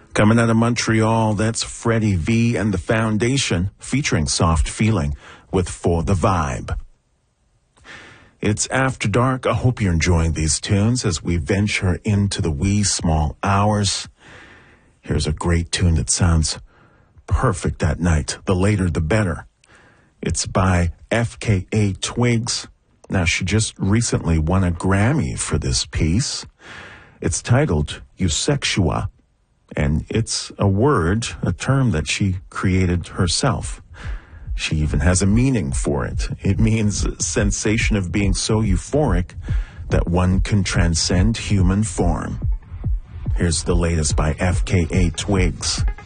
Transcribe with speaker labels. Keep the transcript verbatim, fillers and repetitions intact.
Speaker 1: Coming out of Montreal, that's Freddie V and the Foundation, featuring Soft Feeling with For the Vibe. It's After Dark. I hope you're enjoying these tunes as we venture into the wee small hours. Here's a great tune that sounds perfect at night. The later, the better. It's by F K A Twigs. Now, she just recently won a Grammy for this piece. It's titled Eusexua, and it's a word, a term that she created herself. She even has a meaning for it. It means sensation of being so euphoric that one can transcend human form. Here's the latest by F K A Twigs.